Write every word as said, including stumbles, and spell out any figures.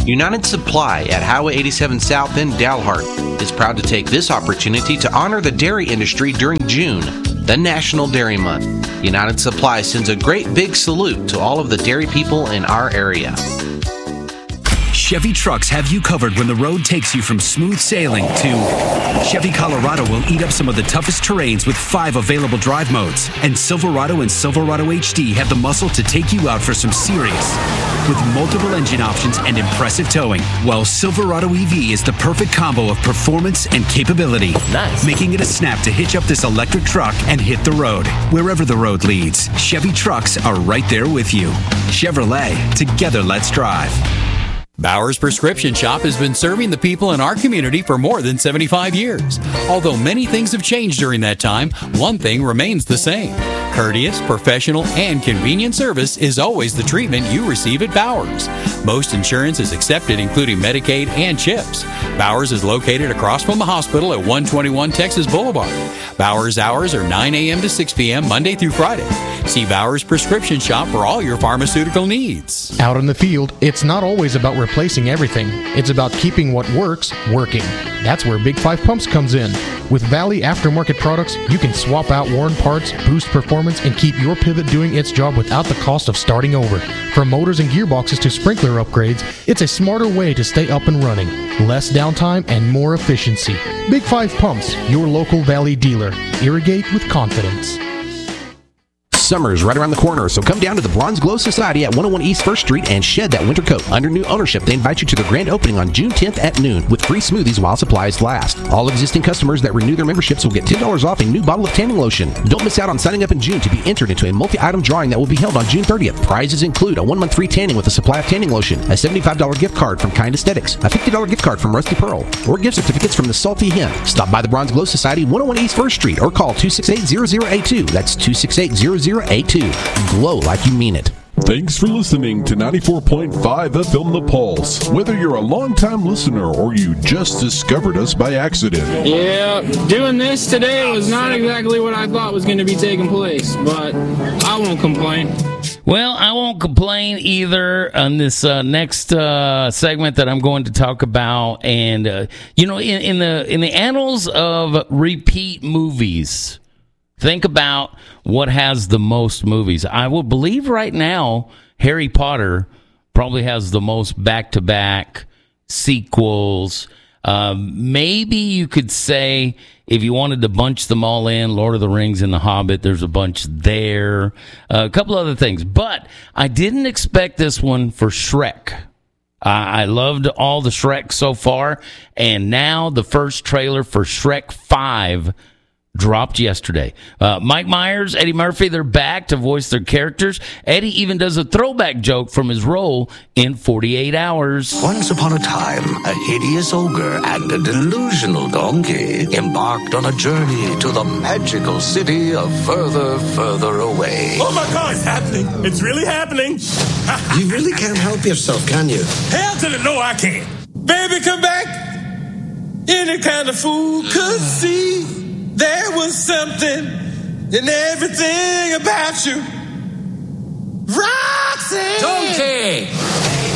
United Supply at Highway eighty-seven South in Dalhart is proud to take this opportunity to honor the dairy industry during June, the National Dairy Month. United Supply sends a great big salute to all of the dairy people in our area. Chevy trucks have you covered when the road takes you from smooth sailing to Chevy Colorado will eat up some of the toughest terrains with five available drive modes. And Silverado and Silverado H D have the muscle to take you out for some serious with multiple engine options and impressive towing. While Silverado E V is the perfect combo of performance and capability. Nice. Making it a snap to hitch up this electric truck and hit the road. Wherever the road leads, Chevy trucks are right there with you. Chevrolet, together let's drive. Bowers Prescription Shop has been serving the people in our community for more than seventy-five years. Although many things have changed during that time, one thing remains the same. Courteous, professional, and convenient service is always the treatment you receive at Bowers. Most insurance is accepted, including Medicaid and CHIPS. Bowers is located across from the hospital at one twenty-one Texas Boulevard. Bowers hours are nine a.m. to six p.m. Monday through Friday. See Bowers Prescription Shop for all your pharmaceutical needs. Out in the field, it's not always about replacing everything. It's about keeping what works, working. That's where Big Five Pumps comes in. With Valley Aftermarket products, you can swap out worn parts, boost performance, and keep your pivot doing its job without the cost of starting over. From motors and gearboxes to sprinkler upgrades, it's a smarter way to stay up and running. Less downtime and more efficiency. Big Five Pumps, your local Valley dealer. Irrigate with confidence. Summer is right around the corner, so come down to the Bronze Glow Society at one oh one East First Street and shed that winter coat. Under new ownership, they invite you to their grand opening on June tenth at noon with free smoothies while supplies last. All existing customers that renew their memberships will get ten dollars off a new bottle of tanning lotion. Don't miss out on signing up in June to be entered into a multi-item drawing that will be held on June thirtieth. Prizes include a one-month free tanning with a supply of tanning lotion, a seventy-five dollars gift card from Kind Aesthetics, a fifty dollars gift card from Rusty Pearl, or gift certificates from the Salty Hen. Stop by the Bronze Glow Society, one oh one East First Street, or call two six eight, zero zero eight two. That's two six eight, zero zero eight two. Glow like you mean it. Thanks for listening to ninety-four point five F M The Pulse. Whether you're a longtime listener or you just discovered us by accident. Yeah, doing this today was not exactly what I thought was going to be taking place, but I won't complain. Well, I won't complain either on this uh, next uh, segment that I'm going to talk about. And, uh, you know, in, in the in the annals of repeat movies, think about what has the most movies. I will believe right now Harry Potter probably has the most back-to-back sequels. Um, maybe you could say, if you wanted to bunch them all in, Lord of the Rings and The Hobbit, there's a bunch there. Uh, a couple other things. But I didn't expect this one for Shrek. I loved all the Shrek so far. And now the first trailer for Shrek five dropped yesterday. Uh, Mike Myers, Eddie Murphy, they're back to voice their characters. Eddie even does a throwback joke from his role in forty-eight hours. Once upon a time, a hideous ogre and a delusional donkey embarked on a journey to the magical city of Further, Further Away. Oh my God, it's happening. It's really happening. You really can't help yourself, can you? Hell to the no, I can't. Baby, come back. Any kind of fool could see there was something in everything about you. Roxy! Donkey!